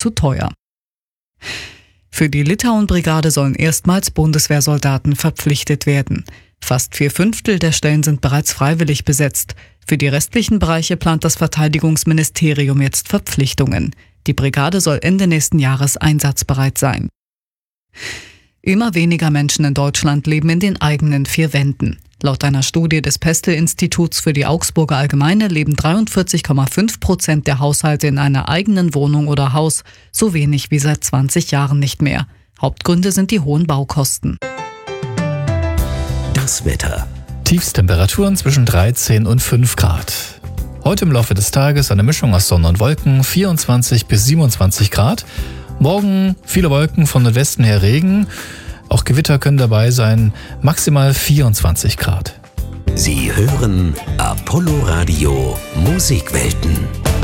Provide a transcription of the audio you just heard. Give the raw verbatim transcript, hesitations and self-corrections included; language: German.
zu teuer. Für die Litauen-Brigade sollen erstmals Bundeswehrsoldaten verpflichtet werden. Fast vier Fünftel der Stellen sind bereits freiwillig besetzt. Für die restlichen Bereiche plant das Verteidigungsministerium jetzt Verpflichtungen. Die Brigade soll Ende nächsten Jahres einsatzbereit sein. Immer weniger Menschen in Deutschland leben in den eigenen vier Wänden. Laut einer Studie des Pestel-Instituts für die Augsburger Allgemeine leben dreiundvierzig Komma fünf Prozent der Haushalte in einer eigenen Wohnung oder Haus, so wenig wie seit zwanzig Jahren nicht mehr. Hauptgründe sind die hohen Baukosten. Das Wetter. Tiefstemperaturen zwischen dreizehn und fünf Grad. Heute im Laufe des Tages eine Mischung aus Sonne und Wolken, vierundzwanzig bis siebenundzwanzig Grad. Morgen viele Wolken, von Nordwesten her Regen. Auch Gewitter können dabei sein, maximal vierundzwanzig Grad. Sie hören Apollo Radio Musikwelten.